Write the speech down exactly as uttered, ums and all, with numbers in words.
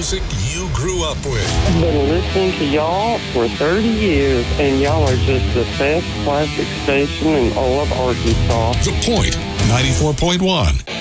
music you grew up with. I've been listening to y'all for thirty years, and y'all are just the best classic station in all of Arkansas. The Point, ninety-four point one.